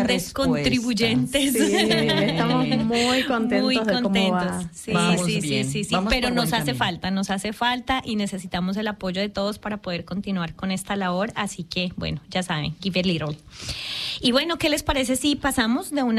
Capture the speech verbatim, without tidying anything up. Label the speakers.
Speaker 1: grandes contribuyentes.
Speaker 2: Sí, estamos muy contentos,
Speaker 1: muy
Speaker 2: de cómo
Speaker 1: contentos.
Speaker 2: va.
Speaker 1: Sí,
Speaker 3: Vamos
Speaker 1: sí,
Speaker 3: bien.
Speaker 1: sí, sí, sí.
Speaker 3: Vamos
Speaker 1: Pero
Speaker 3: por
Speaker 1: nos
Speaker 3: buen
Speaker 1: hace
Speaker 3: camino.
Speaker 1: falta, nos hace falta y necesitamos el apoyo de todos para poder continuar con esta labor. Así que, bueno, ya saben, give a little. Y bueno, ¿qué les parece si pasamos de una